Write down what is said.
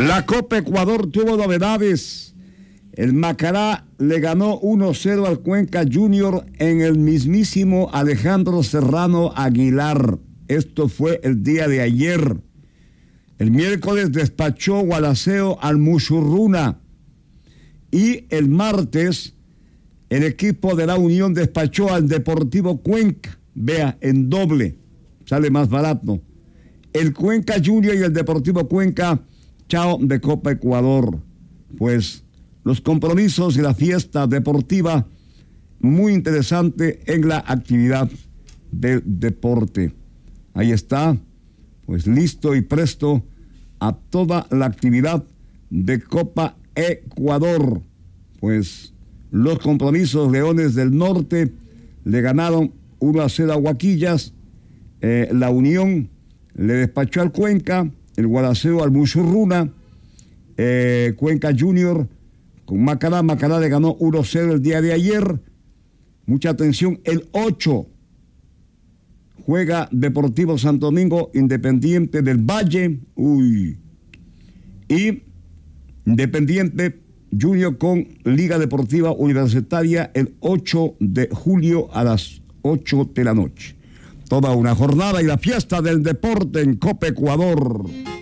La Copa Ecuador tuvo novedades. El Macará le ganó 1-0 al Cuenca Junior en el mismísimo Alejandro Serrano Aguilar. Esto fue el día de ayer. El miércoles despachó Gualaceo al Mushurruna. Y el martes, el equipo de la Unión despachó al Deportivo Cuenca. Vea, en doble. Sale más barato. El Cuenca Junior y el Deportivo Cuenca, chao de Copa Ecuador. Pues los compromisos y la fiesta deportiva, muy interesante en la actividad del deporte. Ahí está, pues listo y presto a toda la actividad de Copa Ecuador. Pues los compromisos, Leones del Norte le ganaron 1-0 a Huaquillas, la Unión le despachó al Cuenca, el Gualaceo al Mushurruna, Cuenca Junior con Macará le ganó 1-0 el día de ayer. Mucha atención, el 8 juega Deportivo Santo Domingo, Independiente del Valle, y Independiente Junior con Liga Deportiva Universitaria el 8 de julio a las 8 de la noche. Toda una jornada y la fiesta del deporte en Copa Ecuador.